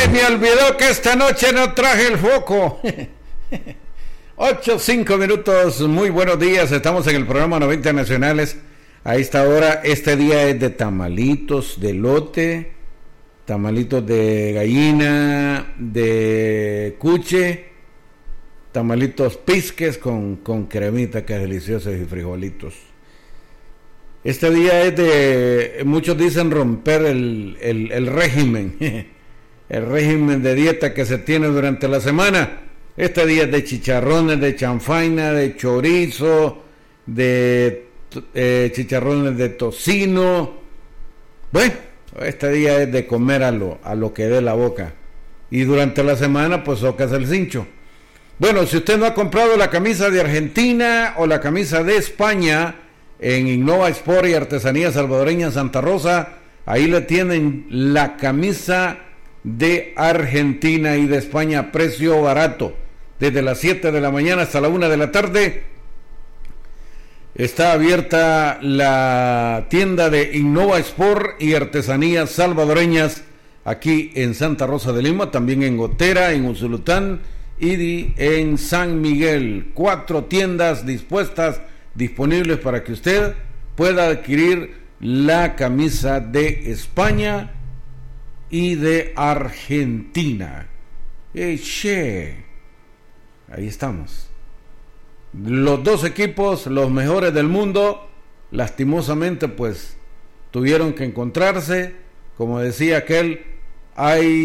me olvidó que esta noche no traje el foco. 8:05, muy buenos días, estamos en el programa 90 Nacionales. A esta hora, este día es de tamalitos de elote, tamalitos de gallina, de cuche, tamalitos pisques con cremita, que es deliciosos, y frijolitos. Este día es de, muchos dicen, romper el régimen, el régimen de dieta que se tiene durante la semana. Este día es de chicharrones, de chanfaina, de chorizo, de chicharrones de tocino. Bueno, este día es de comer a lo que dé la boca. Y durante la semana, pues tocas el cincho. Bueno, si usted no ha comprado la camisa de Argentina o la camisa de España en Innova Sport y Artesanía Salvadoreña Santa Rosa, ahí le tienen la camisa de Argentina y de España a precio barato. Desde las 7 de la mañana hasta la 1 de la tarde está abierta la tienda de Innova Sport y Artesanías Salvadoreñas aquí en Santa Rosa de Lima, también en Gotera, en Usulután y en San Miguel. 4 tiendas disponibles para que usted pueda adquirir la camisa de España y de Argentina. Ahí estamos. Los dos equipos, los mejores del mundo, lastimosamente pues tuvieron que encontrarse. Como decía aquel, hay